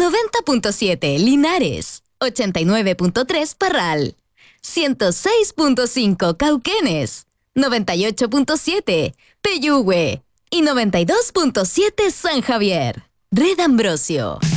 90.7 Linares, 89.3 Parral, 106.5 Cauquenes, 98.7 Peyúgue y 92.7 San Javier. Red Ambrosio.